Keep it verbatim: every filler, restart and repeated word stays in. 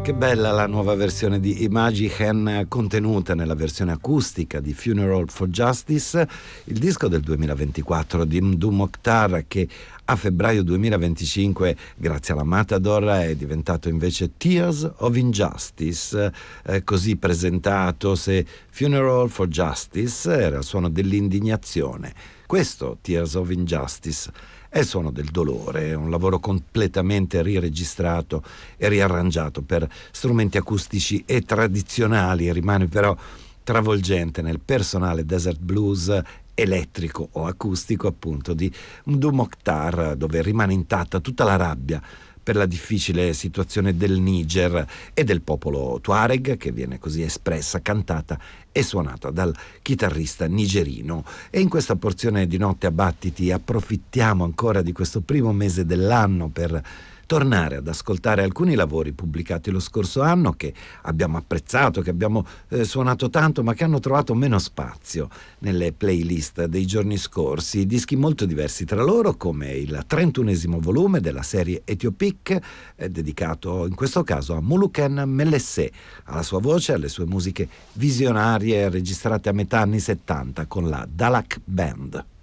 Che bella la nuova versione di Imagihen contenuta nella versione acustica di Funeral for Justice, il disco del duemilaventiquattro di Mdou Moctar, che a febbraio duemilaventicinque, grazie alla Matador, è diventato invece Tears of Injustice, eh, così presentato. Se Funeral for Justice era il suono dell'indignazione, questo Tears of Injustice è il suono del dolore. È un lavoro completamente riregistrato e riarrangiato per strumenti acustici e tradizionali, rimane però travolgente nel personale desert blues elettrico o acustico appunto di Mdou Moctar, dove rimane intatta tutta la rabbia per la difficile situazione del Niger e del popolo Tuareg, che viene così espressa, cantata e suonata dal chitarrista nigerino. E in questa porzione di Notte a Battiti approfittiamo ancora di questo primo mese dell'anno per tornare ad ascoltare alcuni lavori pubblicati lo scorso anno che abbiamo apprezzato, che abbiamo eh, suonato tanto, ma che hanno trovato meno spazio nelle playlist dei giorni scorsi. Dischi molto diversi tra loro, come il trentunesimo volume della serie Etiopic, eh, dedicato in questo caso a Muluken Mellessé, alla sua voce e alle sue musiche visionarie registrate a metà anni settanta con la Dalak Band.